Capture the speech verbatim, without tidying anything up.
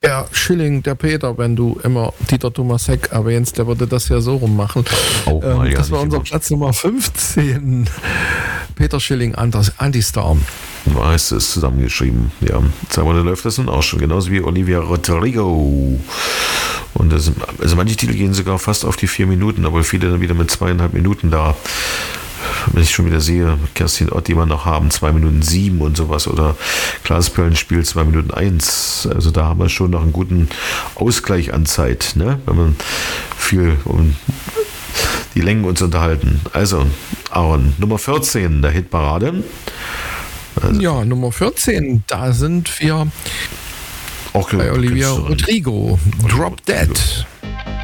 der Schilling, der Peter, wenn du immer Dieter Thomas Heck erwähnst, der würde das ja so rummachen. Auch mal, ähm, ja, das war unser immer. Platz Nummer fünfzehn. Peter Schilling, Anti-Star. Heißt es zusammengeschrieben. Ja, zweimal läuft das nun auch schon. Genauso wie Olivia Rodrigo. Und das, also manche Titel gehen sogar fast auf die vier Minuten, aber viele dann wieder mit zweieinhalb Minuten da. Wenn ich schon wieder sehe, Kerstin Ott, die wir noch haben, zwei Minuten sieben und sowas, oder Klaas Pöllenspiel zwei Minuten eins. Also da haben wir schon noch einen guten Ausgleich an Zeit, ne? Wenn man viel um die Längen uns unterhalten. Also, Aaron, Nummer vierzehn, der Hitparade. Also, ja, Nummer vierzehn, da sind wir auch bei Olivia Rodrigo, Drop Dead.